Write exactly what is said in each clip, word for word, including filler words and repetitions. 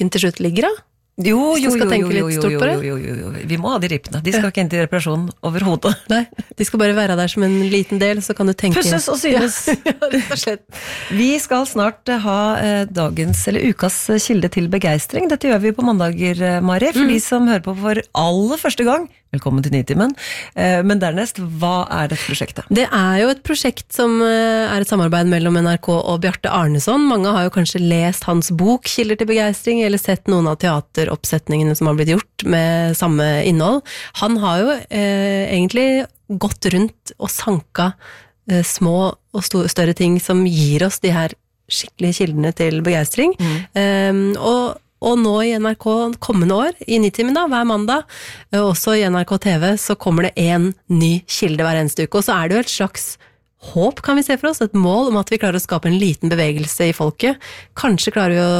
rippen til slutt ligger da? Jo, jo, Hvis du skal jo, tenke jo, litt jo, stort på det. jo, jo, jo, jo. Vi må ha de rippene. De skal ikke inn til reparasjon overhodet. Nei, de skal bare være der som en liten del, så kan du tenke... Pusses og synes. Ja, rett og slett. Vi skal snart ha eh, dagens, eller ukas kilde til begeistring. Dette gjør vi på mandager, Mari. For mm. de som hører på for aller første gang, velkommen til Nitimen. Eh, men dernest, hva er dette prosjektet? Det er jo et prosjekt som er et samarbeid mellom N R K og Bjarte Arneson. Mange har jo kanskje lest hans bok Kilder til begeistring, eller sett noen av teateroppsetningene som har blitt gjort med samme innhold. Han har jo eh, egentlig gått rundt og sanka eh, små og sto- større ting som gir oss de her skikkelige kildene til begeistring. Mm. Eh, og Og nå i N R K kommende år, i Nitimen da, hver mandag, også i N R K T V, så kommer det en ny kilde hver eneste uke, og så er det jo et slags håp, kan vi se for oss, et mål om at vi klarer å skape en liten bevegelse i folket. Kanskje klarer vi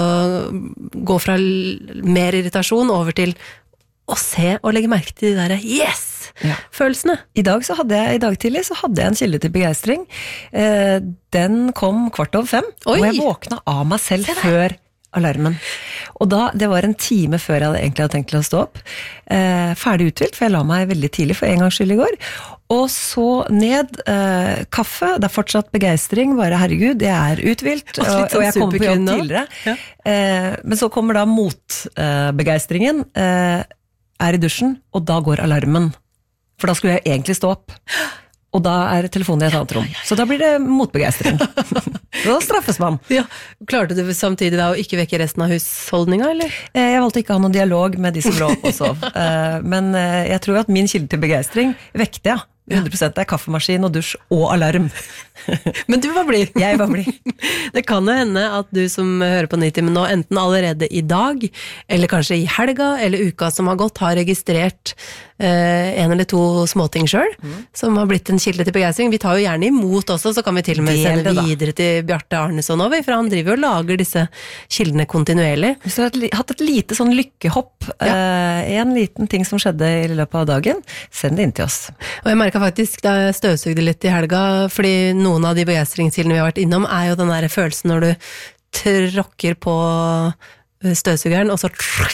å gå fra mer irritasjon over til å se og legge merke til de der yes-følelsene. Ja. I dag så hadde jeg, i dag tidlig så hadde jeg en kilde til begeistring. Eh, den kom kvart over fem, Oi. og jeg våkna av meg selv før alarmen. Og da, det var en time før jeg hadde egentlig hadde tenkt til å stå opp. Eh, ferdig uthvilt, for jeg la meg veldig tidlig for en gangs skyld i går. Og så ned, eh, kaffe, det er fortsatt begeistring, bare herregud, jeg er uthvilt, og, og, og jeg kommer på jobb tidligere. Ja. Eh, men så kommer da motbegeistringen, eh, er i dusjen, og da går alarmen. For da skulle jeg egentlig stå opp. Og da er telefonen i et annet rom. Så da blir det motbegeistring. Da straffes man. Ja. Klarte du samtidig da å ikke vekke resten av husholdninga, eller? Jeg valgte ikke å ha noen dialog med de som lå opp og sov. Men jeg tror at min kilde til begeistring vekte jeg. hundre prosent er kaffemaskin og dusj og alarm. Men du var blid. Jeg var blid. Det kan jo hende at du som hører på Nitimen nå, enten allerede i dag, eller kanskje i helga, eller uka som har gått, har registrert eh, en eller to småting selv, mm. som har blitt en kilde til begeistring. Vi tar jo gjerne imot også, så kan vi til og med sende videre til Bjarte Arneson over, for han driver jo og lager disse kildene kontinuerlig. Hvis du har hatt et lite sånn lykkehopp, ja. eh, en liten ting som skjedde i løpet av dagen, send det inn til oss. Og jeg merket faktisk da jeg støvsugde litt i helga, fordi noen av de begeistringskildene vi har vært innom er jo den der følelsen når du tråkker på støvsugeren, og så,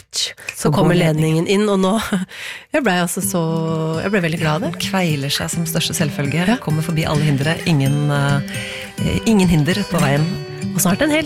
så kommer ledningen inn, og nå jeg ble altså så jeg ble veldig glad. Kveiler seg som største selvfølge, ja. Kommer forbi alle hindre, ingen, uh, ingen hinder på veien. Og snart en helg.